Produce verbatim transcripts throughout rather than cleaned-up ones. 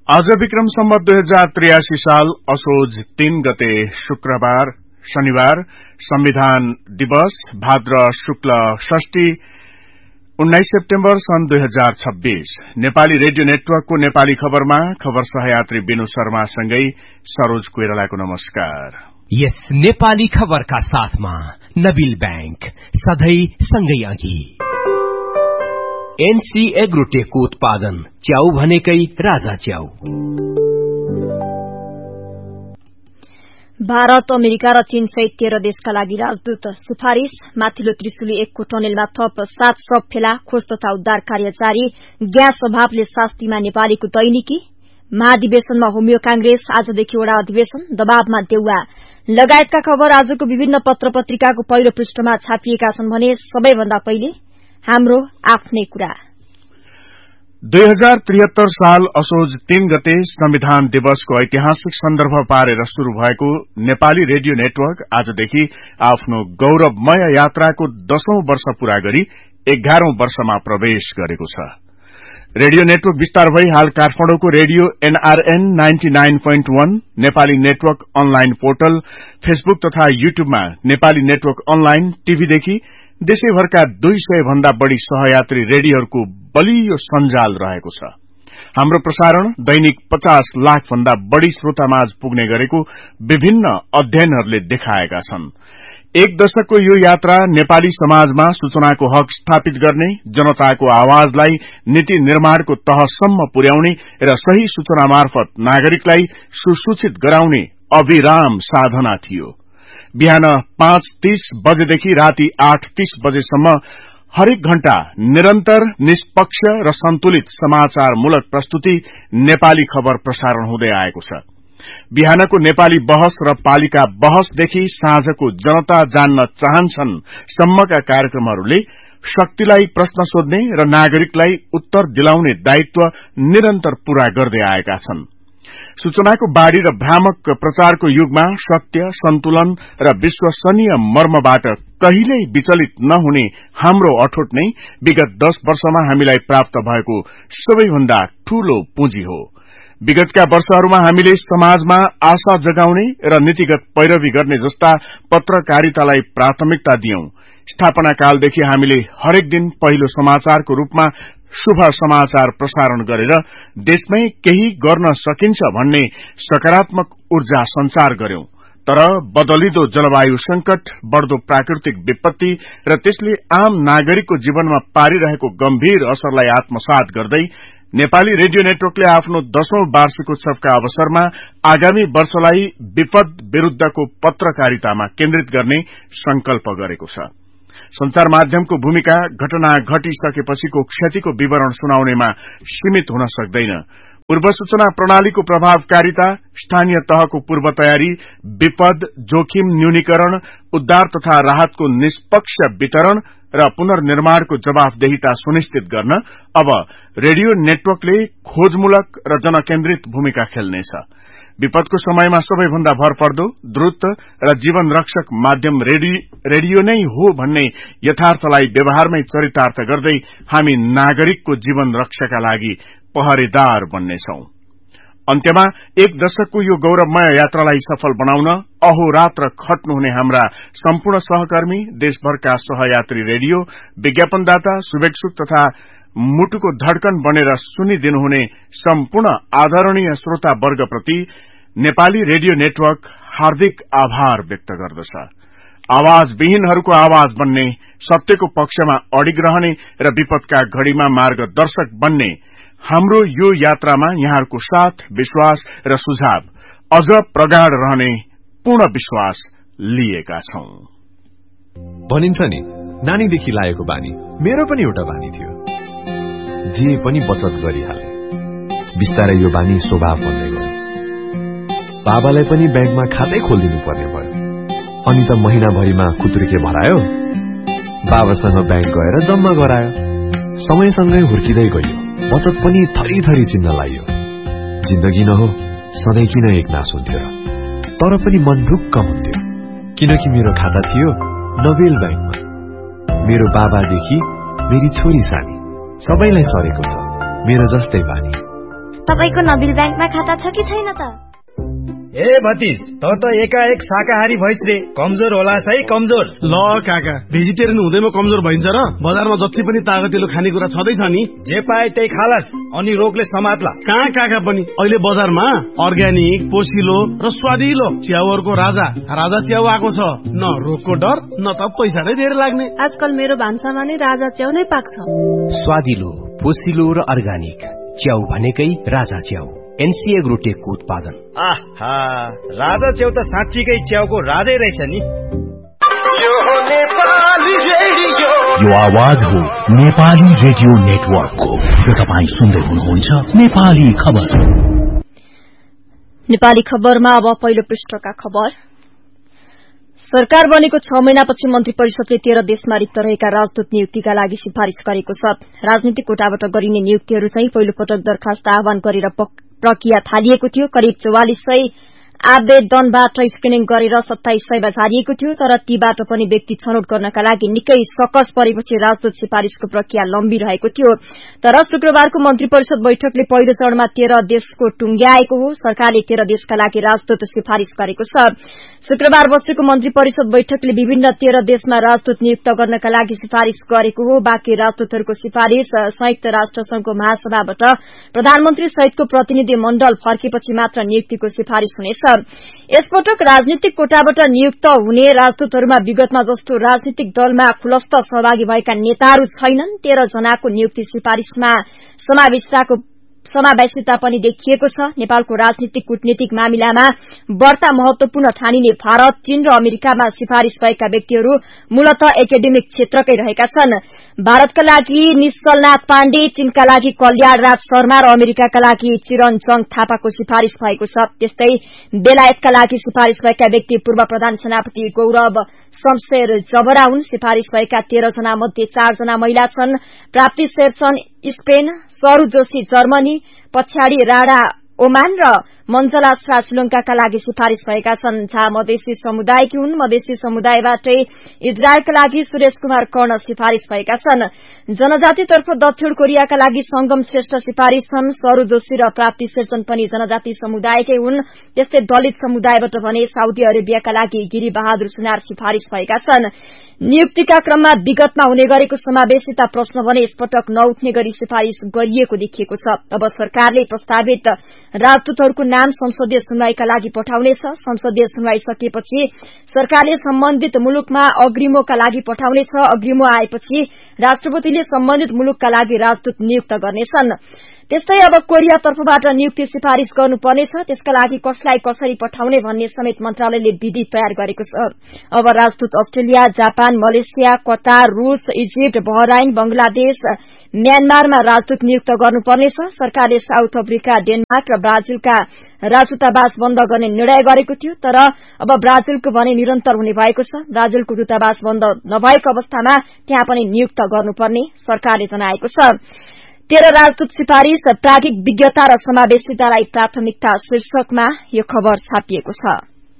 आज विक्रम सम्वत दुई हजार त्रियासी साल असोज तीन गते शुक्रबार शनिबार संविधान दिवस भाद्र शुक्ल षष्ठी उन्नाइस सेप्टेम्बर सन् दुई हजार छब्बीस नेपाली रेडियो नेटवर्कको नेपाली खबरमा खबर सहयात्री बिनु शर्मासँगै सरोज कोइरालाको नमस्कार। यस नेपाली खबरका साथमा नबिल बैंक सधैं सँगै अघि। एनसी एग्रोटेकको उत्पादन च्याउ भनेकै राजा च्याउ। भारत अमेरिका र चीन सहित तेह्र देशका लागि राजदूत सिफारिश। माथिल्लो त्रिशुली एकको टनेलमा थप सात शव फेला। खोज तथा उद्धार कार्य जारी। ग्यास अभावले शास्तिमा नेपालीको दैनिकी। महाधिवेशनमा होमियो कांग्रेस। आजदेखि वडा अधिवेशन। दबावमा देउवा लगायतका खबर आजको विभिन्न पत्र पत्रिकाको पहिलो पृष्ठमा छापिएका छन् भने सबैभन्दा पहिले हाम्रो आफ्नै कुरा। दुई हजार त्रिहत्तर साल असोज तीन गते संविधान दिवसको ऐतिहासिक सन्दर्भ पारेर शुरू भएको नेपाली रेडियो नेटवर्क आजदेखि आफ्नो गौरवमय यात्राको दशौं वर्ष पूरा गरी एघारौं वर्षमा प्रवेश गरेको छ। रेडियो नेटवर्क विस्तार भई हाल काठमाडौँको radio NRN ninety nine point वन, Nepali network online portal, Facebook तथा यूट्यूबमा नेपाली नेटवर्क अनलाइन टीभीदेखि देशैभरका दुई सय भन्दा बढ़ी सहयात्री रेडियोहरूको बलियो सञ्जाल रहेको छ। हाम्रो प्रसारण दैनिक पचास लाख भन्दा बढ़ी श्रोतामाझ पुग्ने गरेको विभिन्न अध्ययनहरूले देखाएका छन्। एक दशकको यो यात्रा नेपाली समाजमा सूचनाको हक स्थापित गर्ने, जनताको आवाजलाई नीति निर्माणको तहसम्म पुर्याउने र सही सूचना मार्फत नागरिकलाई सुसूचित गराउने अविराम साधना थियो। बिहान पाँच तीस बजेदेखि राति आठ तीस बजेसम्म हरेक घण्टा निरन्तर निष्पक्ष र सन्तुलित समाचारमूलक प्रस्तुति नेपाली खबर प्रसारण हुँदै आएको छ। बिहानको नेपाली बहस र पालिका बहसदेखि साँझको जनता जान्न चाहन्छन् सम्मका कार्यक्रमहरूले शक्तिलाई प्रश्न सोध्ने र नागरिकलाई उत्तर दिलाउने दायित्व निरन्तर पूरा गर्दै आएका छन्। सूचनाको बाढ़ी र भ्रामक प्रचारको युगमा सत्य, सन्तुलन र विश्वसनीय मर्मबाट कहिल्यै विचलित नहुने हाम्रो अठोट नै विगत दश वर्षमा हामीलाई प्राप्त भएको सबैभन्दा ठूलो पुँजी हो। विगतका वर्षहरूमा हामीले समाजमा आशा जगाउने र नीतिगत पैरवी गर्ने जस्ता पत्रकारितालाई प्राथमिकता दियौं। स्थापना कालदेखि हामीले हरेक दिन पहिलो समाचारको रूपमा शुभ समाचार प्रसारण गरेर देशमै केही गर्न सकिन्छ भन्ने सकारात्मक ऊर्जा संचार गर्यौं। तर बदलिदो जलवायु संकट, बढ़दो प्राकृतिक विपत्ति र त्यसले आम नागरिकको जीवनमा पारिरहेको गम्भीर असरलाई आत्मसात गर्दै नेपाली रेडियो नेटवर्कले आफ्नो दशौं वार्षिकोत्सवका अवसरमा आगामी वर्षलाई विपद विरूद्धको पत्रकारितामा केन्द्रित गर्ने संकल्प गरेको छ। संचार माध्यमको भूमिका घटना घटिसकेपछिको क्षतिको विवरण सुनाउनेमा सीमित हुन सक्दैन। पूर्व सूचना प्रणालीको प्रभावकारिता, स्थानीय तहको पूर्व तयारी, विपद जोखिम न्यूनीकरण, उद्धार तथा राहतको निष्पक्ष वितरण र पुनर्निर्माणको जवाफदेहिता सुनिश्चित गर्न अब रेडियो नेटवर्कले खोजमूलक र जनकेन्द्रित भूमिका खेल्नेछ। विपदको समयमा सबैभन्दा भरपर्दो, द्रुत र जीवन रक्षक माध्यम रेडियो नै हो भन्ने यथार्थलाई व्यवहारमै चरितार्थ गर्दै हामी नागरिकको जीवन रक्षाका लागि पहरेदार बन्नेछौं। अन्त्यमा एक दशकको यो गौरवमय यात्रालाई सफल बनाउन अहोरात्र खट्नुहुने हाम्रा सम्पूर्ण सहकर्मी, देशभरका सहयात्री रेडियो, विज्ञापनदाता, शुभेच्छुक तथा मुटुको धड्कन बनेर सुनिदिनुहुने सम्पूर्ण आदरणीय श्रोता वर्गप्रति नेपाली रेडियो नेटवर्क हार्दिक आभार व्यक्त गर्दछ। आवाजविहीनहरूको आवाज बन्ने, सत्यको पक्षमा अडिग रहने र विपदका घड़ीमा मार्गदर्शक बन्ने हाम्रो यो यात्रामा यहाँहरूको साथ, विश्वास र सुझाव अझ प्रगाढ़ रहने पूर्ण विश्वास लिएका छौं। भनिन्छ नि, नानीदेखि लागेको बानी मेरो पनि एउटा बानी थियो। जे पनि बचत गरिहाले। बिस्तारै यो बानी स्वभाव बन्दै गयो। बाबालाई पनि ब्याङ्कमा खातै खोलिदिनु पर्ने भयो। अनि त महिनाभरिमा खुत्रुके भरायो। बाबासँग ब्याङ्क गएर जम्मा गरायो। समयसँगै हुर्किँदै गयो। बचत पनि थरी थरी चिन्न लाग्यो। जिन्दगी न हो, सधैँ किन एक नास हुन्थ्यो र? तर पनि मन ढुक्क हुन्थ्यो, किनकि मेरो खाता थियो नोबेल ब्याङ्कमा। मेरो बाबादेखि मेरी छोरी सानी सबैलाई सरेको छ मेरो जस्तै बानी। तपाईको नबिल ब्याङ्कमा खाता छ कि छैन त? ए भतिज, त त एकाएक शाकाहारी भइस रे, कमजोर होला है कमजोर। ल काका, भेजिटेरियन हुँदैमा कमजोर भइन्छ र? बजारमा जति पनि तागतिलो खानेकुरा छँदैछ नि, जे पाए त्यही खालास, अनि रोगले समात्ला। कहाँ काका पनि अहिले बजारमा अर्ग्यानिक, पोसिलो र स्वादिलो च्याउहरूको राजा राजा च्याउ आएको छ। न रोगको डर, न त पैसा नै धेरै लाग्ने। आजकल मेरो भान्सामा नै राजा च्याउ नै पाक्छ। स्वादिलो, पोसिलो र अर्ग्यानिक च्याउ भनेकै राजा च्याउ। एनसी एग्रोटेकको उत्पादन। आहा, राजा च्याउ त साँच्चीकै च्याउको राजै रहेछ नि। यो आवाज हो नेपाली रेडियो नेटवर्कको। यो तपाईँ सुन्दै हुनुहुन्छ नेपाली खबर। नेपाली खबरमा अब पहिलो पृष्ठका खबर। सरकार बनेको छ महिनापछि मन्त्री परिषदले तेह्र देशमा रिक्त रहेका राजदूत नियुक्तिका लागि सिफारिश गरेको छ। राजनीतिक कोटाबाट गरिने नियुक्तिहरू चाहिँ पहिलो पटक दरखास्त आह्वान गरेर प्रक्रिया थालिएको थियो। करिब चौवालिस सय आवेदनबाट स्क्रिनिङ गरेर सत्ताइस सयमा झारिएको थियो, तर तीबाट पनि व्यक्ति छनौट गर्नका लागि निकै सकस परेपछि राजदूत सिफारिशको प्रक्रिया लम्बिरहेको थियो। तर शुक्रबारको मन्त्री परिषद बैठकले पहिलो चरणमा तेह्र देशको टुंग्याएको हो। सरकारले तेह्र देशका लागि राजदूत सिफारिश गरेको छ। शुक्रबार बसेको मन्त्री परिषद बैठकले विभिन्न तेह्र देशमा राजदूत नियुक्त गर्नका लागि सिफारिश गरेको हो। बाँकी राजदूतहरूको सिफारिश संयुक्त राष्ट्र संघको महासभाबाट प्रधानमन्त्री सहितको प्रतिनिधि मण्डल फर्केपछि मात्र नियुक्तिको सिफारिश हुनेछ। यसपटक राजनीतिक कोटाबाट नियुक्त हुने राजदूतहरूमा विगतमा जस्तो राजनीतिक दलमा खुलस्त सहभागी भएका नेताहरू छैनन्। तेह्र जनाको नियुक्ति सिफारिशमा समावेशिताको समावेशिता पनि देखिएको छ। नेपालको राजनीतिक कूटनीतिक मामिलामा बढ़ता महत्वपूर्ण ठानिने भारत, चीन र अमेरिकामा सिफारिश भएका व्यक्तिहरू मूलत एकाडेमिक क्षेत्रकै रहेका छन्। भारतका लागि निश्चलनाथ पाण्डे, चीनका लागि कल्याण राज शर्मा र अमेरिकाका लागि चिरनचङ थापाको सिफारिश भएको छ। त्यस्तै बेलायतका लागि सिफारिश भएका व्यक्ति पूर्व प्रधान सेनापति गौरव शमशेर जबरा हुन्। सिफारिश भएका तेह्र जना मध्ये चार जना महिला छन्। प्राप्ति शेरचन स्पेन, सरू जोशी जर्मनी, पछ्याडी राणा ओमान र मञ्जला श्रा श्रीलंकाका लागि सिफारिश भएका छन्। झा मधेसी समुदायकी हुन्। मधेसी समुदायबाटै इजरायलका लागि सुरेश कुमार कर्ण सिफारिश भएका छन्। जनजातितर्फ दक्षिण कोरियाका लागि संगम श्रेष्ठ सिफारिश छन्। सरू जोशी र प्राप्ति शेरचन पनि जनजाति समुदायकै हुन्। त्यस्तै दलित समुदायबाट भने साउदी अरेबियाका लागि गिरी बहादुर सुनार सिफारिश भएका छन्। नियुक्तिका क्रममा विगतमा हुने गरेको समावेशिता प्रश्न भने यसपटक नउठ्ने गरी सिफारिश गरिएको देखिएको छ। अब सरकारले प्रस्तावित राजदूतहरूको नाम संसदीय सुनवाईका लागि पठाउनेछ। संसदीय सुनवाई सकिएपछि सरकारले सम्बन्धित मुलुकमा अग्रिमोका लागि पठाउनेछ। अग्रिमो आएपछि राष्ट्रपतिले सम्बन्धित मुलुकका लागि राजदूत नियुक्त गर्नेछन्। त्यस्तै अब कोरिया तर्फबाट नियुक्ति सिफारिश गर्नुपर्नेछ। त्यसका लागि कसलाई कसरी पठाउने भन्ने समेत मन्त्रालयले विधि तयार गरेको छ। अब राजदूत अस्ट्रेलिया, जापान, मलेसिया, कतार, रूस, इजिप्ट, बहराइन, बंगलादेश, म्यानमारमा राजदूत नियुक्त गर्नुपर्नेछ। सरकारले साउथ अफ्रिका, डेनमार्क र ब्राजिलका राजदूतावास बन्द गर्ने निर्णय गरेको थियो, तर अब ब्राजिलको भने निरन्तर हुने भएको छ। ब्राजिलको दूतावास बन्द नभएको अवस्थामा त्यहाँ पनि नियुक्त गर्नुपर्ने सरकारले जनाएको छ। तेह्र राजदूत सिफारिश, प्राज्ञिक विज्ञता र समावेशितालाई प्राथमिकता शीर्षकमा यो खबर छापिएको छ।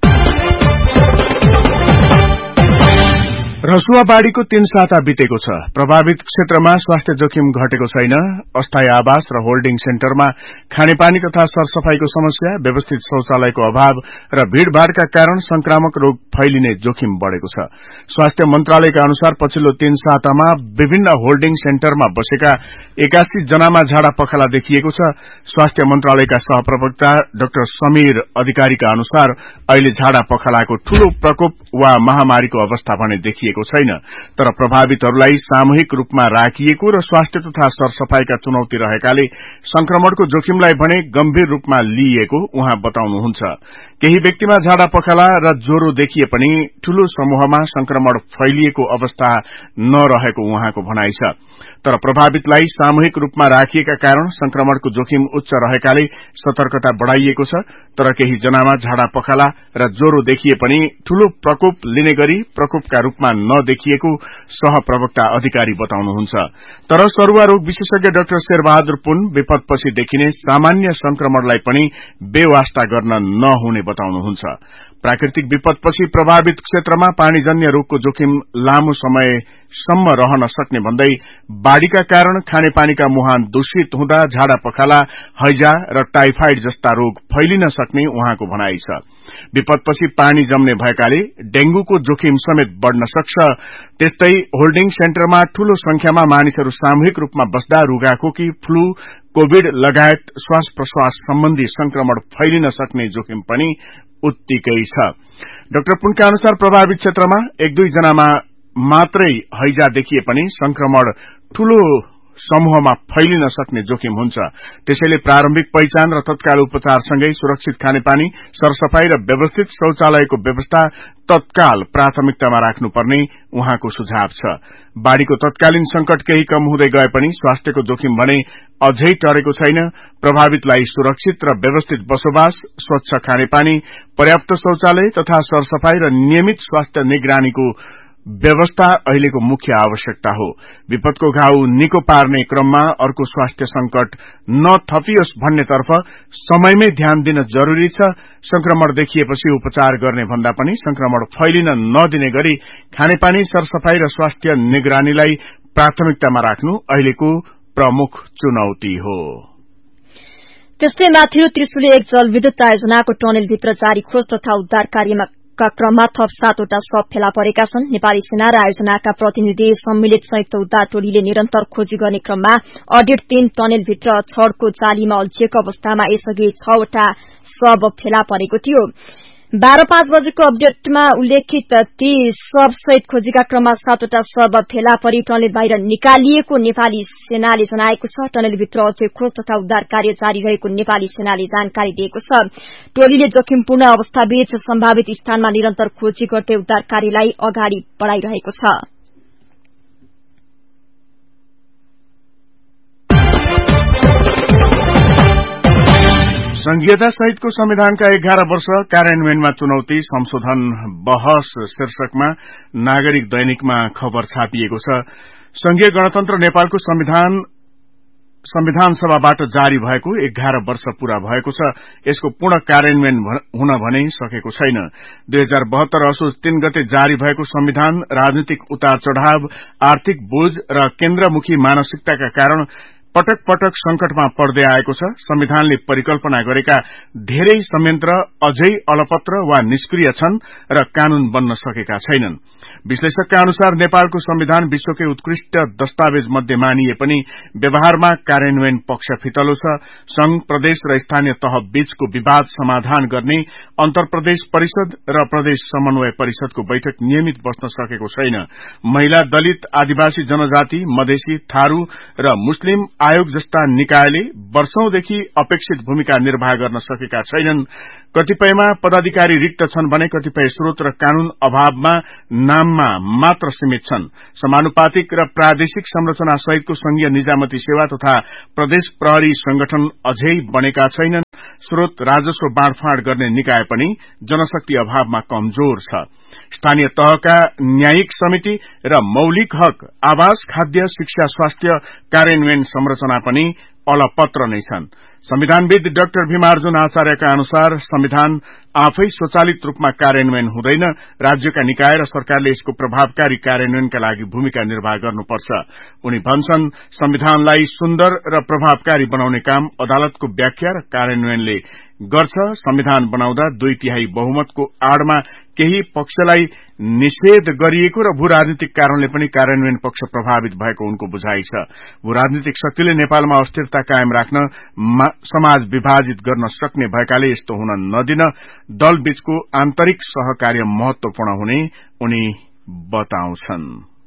रसुवाबाड़ीको तीन साता बितेको छ। प्रभावित क्षेत्रमा स्वास्थ्य जोखिम घटेको छैन। अस्थायी आवास र होल्डिङ सेन्टरमा खानेपानी तथा सरसफाईको समस्या, व्यवस्थित शौचालयको अभाव र भीड़भाड़का कारण संक्रामक रोग फैलिने जोखिम बढ़ेको छ। स्वास्थ्य मन्त्रालयका अनुसार पछिल्लो तीन सातामा विभिन्न होल्डिङ सेन्टरमा बसेका एकासी जनामा झाडा पखाला देखिएको छ। स्वास्थ्य मन्त्रालयका सहप्रवक्ता डाक्टर समीर अधिकारीका अनुसार अहिले झाडा पखालाको ठूलो प्रकोप वा महामारीको अवस्था भने देखिएको छैन, तर प्रभावितहरूलाई सामूहिक रूपमा राखिएको र स्वास्थ्य तथा सरसफाईका चुनौती रहेकाले संक्रमणको जोखिमलाई भने गम्भीर रूपमा लिइएको उहाँ बताउनुहुन्छ। केही व्यक्तिमा झाडा पखाला र ज्वरो देखिए पनि ठूलो समूहमा संक्रमण फैलिएको अवस्था नरहेको उहाँको भनाइ छ। तर प्रभावितलाई सामूहिक रूपमा राखिएका कारण संक्रमणको जोखिम उच्च रहेकाले सतर्कता बढ़ाइएको छ। तर केही जनामा झाडा पखाला र ज्वरो देखिए पनि ठूलो प्रकोप लिने गरी प्रकोपका रूपमा नदेखिएको सहप्रवक्ता अधिकारी बताउनुहुन्छ। तर सरुवा रोग विशेषज्ञ डाक्टर शेरबहादुर पुन विपदपछि देखिने सामान्य संक्रमणलाई पनि बेवास्ता गर्न नहुने बताउनुहुन्छ। प्राकृतिक विपदपछि प्रभावित क्षेत्रमा पानीजन्य रोगको जोखिम लामो समयसम्म रहन सक्ने भन्दै बाढ़ीका कारण खानेपानीका मुहान दूषित हुँदा झाडा पखाला हैजा र टाइफाइड जस्ता रोग फैलिन सक्ने उहाँको भनाइ छ। विपदपछि पानी जम्ने भएकाले डेंगूको जोखिम समेत बढ़न सक्छ। त्यस्तै होल्डिङ सेन्टरमा ठूलो संख्यामा मानिसहरू सामूहिक रूपमा बस्दा रुगाखोकी, फ्लू, कोविड लगायत श्वास प्रश्वास सम्बन्धी संक्रमण फैलिन सक्ने जोखिम पनि उत्तिकै छ। डाक्टर पुनका अनुसार प्रभावित क्षेत्रमा एक दुई जनामा मात्रै हैजा देखिए पनि संक्रमण ठूलो समूहमा फैलिन सक्ने जोखिम हुन्छ। त्यसैले प्रारम्भिक पहिचान र तत्काल उपचारसँगै सुरक्षित खानेपानी, सरसफाई र व्यवस्थित शौचालयको व्यवस्था तत्काल प्राथमिकतामा राख्नुपर्ने उहाँको सुझाव छ। बाढ़ीको तत्कालीन संकट केही कम हुँदै गए पनि स्वास्थ्यको जोखिम भने अझै टरेको छैन। प्रभावितलाई सुरक्षित र व्यवस्थित बसोबास, स्वच्छ खानेपानी, पर्याप्त शौचालय तथा सरसफाई र नियमित स्वास्थ्य निगरानीको व्यवस्था अहिलेको मुख्य आवश्यकता हो। विपदको घाउ निको पार्ने क्रममा अर्को स्वास्थ्य संकट नथपियोस् भन्नेतर्फ समयमै ध्यान दिन जरूरी छ। संक्रमण देखिएपछि उपचार गर्ने भन्दा पनि संक्रमण फैलिन नदिने गरी खानेपानी, सरसफाई र स्वास्थ्य निगरानीलाई प्राथमिकतामा राख्नु अहिलेको प्रमुख चुनौती हो। त्यस्तै माथिल्लो त्रिशुली एक जलविद्युत आयोजनाको टनेलभित्र जारी खोज तथा उद्धार कार्यमा क्रममा थप सातवटा शव फेला परेका छन्। नेपाली सेना र आयोजनाका प्रतिनिधि सम्मिलित संयुक्त उद्धार टोलीले निरन्तर खोजी गर्ने क्रममा अडिट तीन टनेलभित्र छड़को जालीमा अल्झिएको अवस्थामा यसअघि छवटा शव फेला परेको थियो। बाह्र पाँच बजेको अपडेटमा उल्लेखित ती शव सहित खोजीका क्रममा सातवटा शव फेला परी टनेल बाहिर निकालिएको नेपाली सेनाले जनाएको छ। टनेलभित्र अझै खोज तथा उद्धार कार्य जारी रहेको नेपाली सेनाले जानकारी दिएको छ। टोलीले जोखिमपूर्ण अवस्थाबीच सम्भावित स्थानमा निरन्तर खोजी गर्दै उद्धार कार्यलाई अगाडि बढ़ाइरहेको छ। संघीयता सहितको संविधानका एघार वर्ष कार्यान्वयनमा चुनौती संशोधन बहस शीर्षकमा नागरिक दैनिकमा खबर छापिएको छ। संघीय गणतन्त्र नेपालको संविधान संविधान सभाबाट जारी भएको एघार वर्ष पूरा भएको छ। यसको पूर्ण कार्यान्वयन हुन भने सकेको छैन। दुई हजार बहत्तर असोज तीन गते जारी भएको संविधान राजनीतिक उतार चढ़ाव, आर्थिक बोझ र केन्द्रमुखी मानसिकताका कारण पटक पटक संकटमा पर्दै आएको छ। संविधानले परिकल्पना गरेका धेरै संयन्त्र अझै अलपत्र वा निष्क्रिय छन् र कानून बन्न सकेका छैनन्। विश्लेषकका अनुसार नेपालको संविधान विश्वकै उत्कृष्ट दस्तावेज मध्ये मानिए पनि व्यवहारमा कार्यान्वयन पक्ष फितलो छ। संघ, प्रदेश र स्थानीय तह बीचको विवाद समाधान गर्ने अन्तरप्रदेश परिषद र प्रदेश समन्वय परिषदको बैठक नियमित बस्न सकेको छैन। महिला, दलित, आदिवासी जनजाति, मधेसी, थारू र मुस्लिम आयोग जस्ता निकायले वर्षौंदेखि अपेक्षित भूमिका निर्वाह गर्न सकेका छैनन्। कतिपयमा पदाधिकारी रिक्त छन् भने कतिपय स्रोत र कानून अभावमा नाममा मात्र सीमित छन्। समानुपातिक र प्रादेशिक संरचना सहितको संघीय निजामती सेवा तथा प्रदेश प्रहरी संगठन अझै बनेका छैनन्। स्रोत राजस्व बाँडफाँड गर्ने निकाय पनि जनशक्ति अभावमा कमजोर छ। स्थानीय तहका न्यायिक समिति र मौलिक हक, आवास, खाद्य, शिक्षा, स्वास्थ्य कार्यान्वयन संरचना पनि अलपत्र नै छन्। संविधानविद डाक्टर भीमार्जुन आचार्यका अनुसार संविधान आफै स्वचालित रूपमा कार्यान्वयन हुँदैन। राज्यका निकाय र सरकारले यसको प्रभावकारी कार्यान्वयनका लागि भूमिका निर्वाह गर्नुपर्छ। उनी भन्छन्, संविधानलाई सुन्दर र प्रभावकारी बनाउने काम अदालतको व्याख्या र कार्यान्वयनले गर्छ। संविधान बनाउँदा दुई तिहाई बहुमतको आड़मा केही पक्षलाई निषेध गरिएको र भू राजनीतिक कारणले पनि कार्यान्वयन पक्ष प्रभावित भएको उनको बुझाइ छ। भू राजनीतिक शक्तिले नेपालमा अस्थिरता कायम राख्न, समाज विभाजित गर्न सक्ने भएकाले यस्तो हुन नदिन दलबीचको आन्तरिक सहकार्य महत्वपूर्ण हुने उनी बताउँछन्।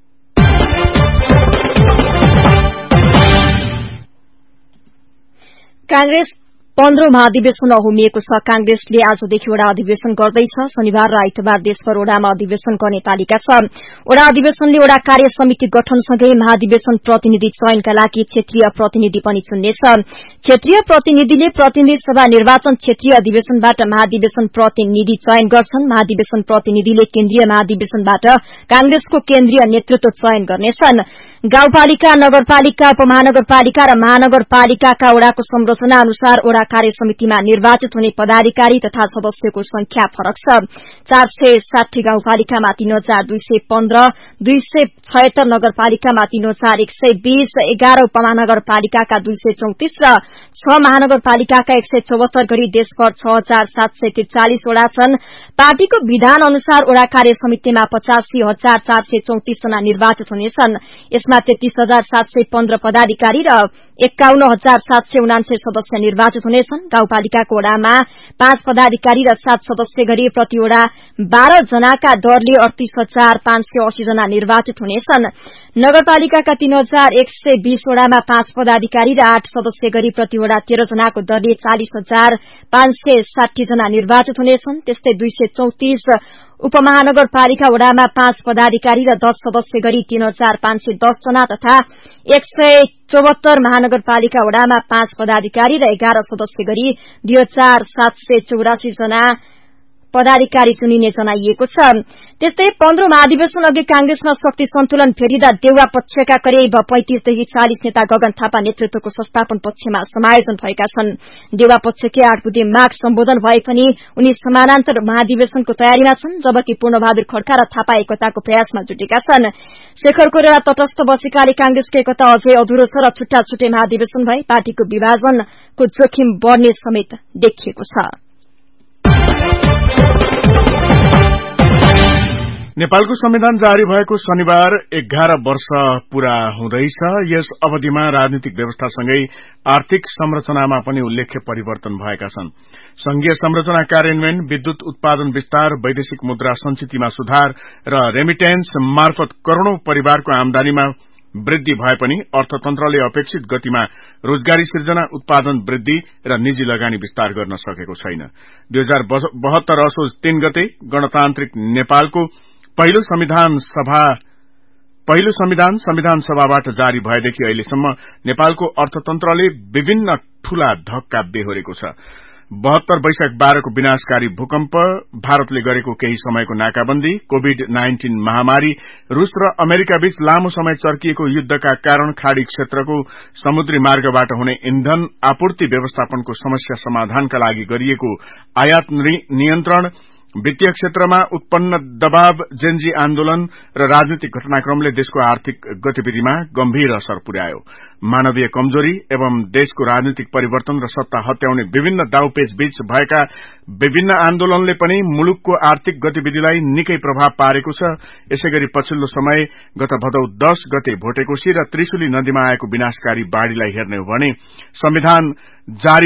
कांग्रेस पन्ध्रौं महाधिवेशन होमिएको छ। कांग्रेसले आजदेखि वडा अधिवेशन गर्दैछ। शनिबार र आइतबार देशभर वडामा अधिवेशन गर्ने तालिका छ। वडा अधिवेशनले वडा कार्य समिति गठनसँगै महाधिवेशन प्रतिनिधि चयनका लागि क्षेत्रीय प्रतिनिधि पनि चुन्नेछ। क्षेत्रीय प्रतिनिधिले प्रतिनिधि सभा निर्वाचन क्षेत्रीय अधिवेशनबाट महाधिवेशन प्रतिनिधि चयन गर्छन्। महाधिवेशन प्रतिनिधिले केन्द्रीय महाधिवेशनबाट कांग्रेसको केन्द्रीय नेतृत्व चयन गर्नेछन्। गाउँपालिका, नगरपालिका, उपमहानगरपालिका र महानगरपालिकाका वडाको संरचना अनुसार वडा वडा कार्य समितिमा निर्वाचित हुने पदाधिकारी तथा सदस्यको संख्या फरक छ। चार सय साठी गाउँपालिकामा तीन हजार दुई सय पन्ध्र, दुई सय छयत्तर नगरपालिकामा तीन हजार एक सय बीस, एघार उपमहानगरपालिकाका दुई सय चौतिस र छ महानगरपालिकाका एक सय चौहत्तर गरी देशभर छ हजार सात सय त्रिचालिस वडा छन्। पार्टीको विधान अनुसार वडा कार्य समितिमा पचासी हजार चार सय चौतिस जना निर्वाचित हुनेछन्। यसमा तेत्तीस हजार सात सय पन्ध्र पदाधिकारी र एकाउन्न हजार सात सय उनान्सय सदस्य निर्वाचित हुनेछन्। गाउँपालिकाको वडामा पाँच पदाधिकारी र सात सदस्य गरी प्रतिवडा बाह्र जनाका दरले अडतीस हजार पाँच सय अस्सी जना निर्वाचित हुनेछन्। नगरपालिकाका तीन हजार एक सय बीस वडामा पाँच पदाधिकारी र आठ सदस्य गरी प्रतिवडा तेह्र जनाको दरले चालिस हजार पाँच सय साठी जना निर्वाचित हुनेछन्। त्यस्तै दुई सय चौतिस उपमहानगरपालिका वडामा पाँच पदाधिकारी र दस सदस्य गरी तीन हजार पाँच सय दस जना तथा एक सय चौहत्तर महानगरपालिका वडामा पाँच पदाधिकारी र एघार सदस्य गरी दुई हजार सात सय चौरासी जना पदाधिकारी चुनिने जनाइएको छ। त्यस्तै पन्ध्र महाधिवेशन अघि कांग्रेसमा शक्ति सन्तुलन फेरिँदा देउवा पक्षका करिब पैंतीसदेखि चालिस नेता गगन थापा नेतृत्वको संस्थापन पक्षमा समायोजन भएका छन्। देउवा पक्षकी आठ बुधे माग सम्बोधन भए पनि उनी समानान्तर महाधिवेशनको तयारीमा छन्, जबकि पूर्णबहादुर खड्का र थापा एकताको प्रयासमा जुटेका छन्। शेखर कोइराला तटस्थ बसेकाले कांग्रेसको एकता अझै अधुरो छ र छुट्टा छुट्टै महाधिवेशन भए पार्टीको विभाजनको जोखिम बढ़ने समेत देखिएको छ। नेपालको संविधान जारी भएको शनिबार एघार वर्ष पूरा हुँदैछ। यस अवधिमा राजनीतिक व्यवस्थासँगै आर्थिक संरचनामा पनि उल्लेख्य परिवर्तन भएका छन्। संघीय संरचना कार्यान्वयन, विद्युत उत्पादन विस्तार, वैदेशिक मुद्रा संचितिमा सुधार र रेमिटेन्स मार्फत करोड़ौं परिवारको आमदानीमा वृद्धि भए पनि अर्थतन्त्रले अपेक्षित गतिमा रोजगारी सृजना, उत्पादन वृद्धि र निजी लगानी विस्तार गर्न सकेको छैन। दुई हजार बहत्तर असोज तीन गते गणतान्त्रिक नेपालको पहिलो संविधान सभा पहिलो संविधान संविधान सभाबाट जारी भएदेखि अहिलेसम्म नेपालको अर्थतन्त्रले विभिन्न ठूला धक्का बेहोरेको छ। बहत्तर वैशाख बाह्रको विनाशकारी भूकम्प, भारतले गरेको केही समयको नाकाबन्दी, कोविड नाइन्टीन महामारी, रूस र अमेरिका बीच लामो समय चर्किएको युद्धका कारण खाड़ी क्षेत्रको समुद्री मार्गबाट हुने इन्धन आपूर्ति व्यवस्थापनको समस्या समाधानका लागि गरिएको आयात नियन्त्रण, वित्तीय क्षेत्रमा उत्पन्न दबाव, जेनजी आन्दोलन र राजनीतिक घटनाक्रमले देशको आर्थिक गतिविधिमा गम्भीर असर पुर्यायो। मानवीय कमजोरी एवं देशको राजनीतिक परिवर्तन र सत्ता हत्याउने विभिन्न दाउपेच बीच भएका विभिन्न आन्दोलनले पनि मुलुकको आर्थिक गतिविधिलाई निकै प्रभाव पारेको छ। यसैगरी पछिल्लो समय गत भदौ दश गते भोटेकोशी र त्रिशुली नदीमा आएको विनाशकारी बाढ़ीलाई हेर्ने हो भने संविधान जारी